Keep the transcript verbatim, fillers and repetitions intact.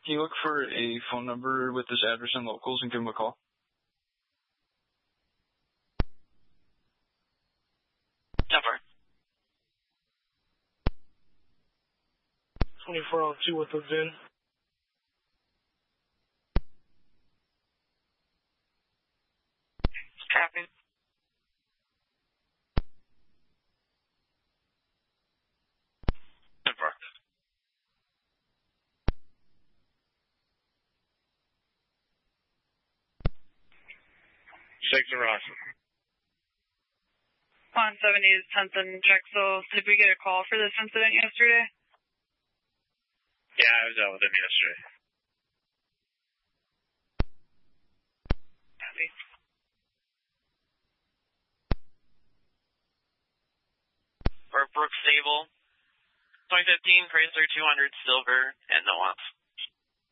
Can you look for a phone number with this address and locals and give them a call? Never. twenty-four oh two with the V I N. Copy. Never. Six and Ross. one seventy is tenth and Drexel. Did we get a call for this incident yesterday? Yeah, I was out with him yesterday. Copy. For Brook Stable, twenty fifteen Chrysler two hundred Silver and no ops.